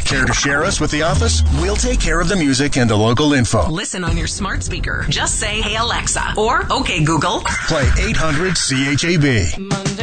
Care to share us with the office? We'll take care of the music and the local info. Listen on your smart speaker. Just say, "Hey Alexa," or "Okay Google." Play 800 CHAB. Monday.